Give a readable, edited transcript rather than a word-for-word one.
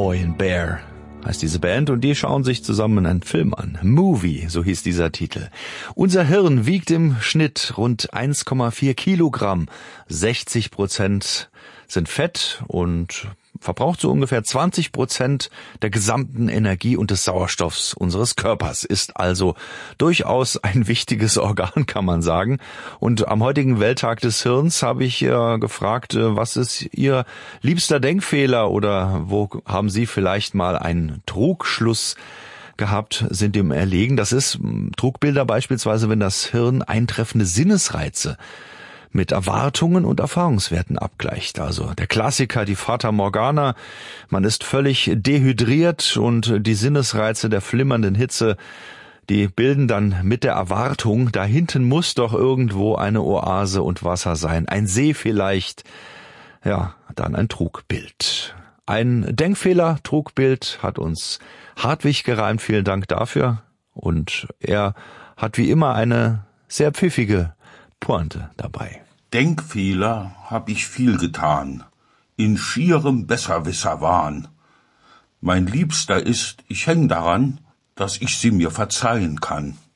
Boy and Bear heißt diese Band und die schauen sich zusammen einen Film an. Movie, so hieß dieser Titel. Unser Hirn wiegt im Schnitt rund 1,4 Kilogramm. 60% sind Fett und verbraucht so ungefähr 20% der gesamten Energie und des Sauerstoffs unseres Körpers. Ist also durchaus ein wichtiges Organ, kann man sagen. Und am heutigen Welttag des Hirns habe ich gefragt, was ist Ihr liebster Denkfehler oder wo haben Sie vielleicht mal einen Trugschluss gehabt, sind dem erlegen? Das ist Trugbilder beispielsweise, wenn das Hirn eintreffende Sinnesreize mit Erwartungen und Erfahrungswerten abgleicht. Also der Klassiker, die Fata Morgana, man ist völlig dehydriert und die Sinnesreize der flimmernden Hitze, die bilden dann mit der Erwartung, da hinten muss doch irgendwo eine Oase und Wasser sein, ein See vielleicht, ja, dann ein Trugbild. Ein Denkfehler, Trugbild hat uns Hartwig gereimt, vielen Dank dafür und er hat wie immer eine sehr pfiffige Pointe dabei. Denkfehler hab ich viel getan, in schierem Besserwisserwahn. Mein Liebster ist, ich häng daran, dass ich sie mir verzeihen kann.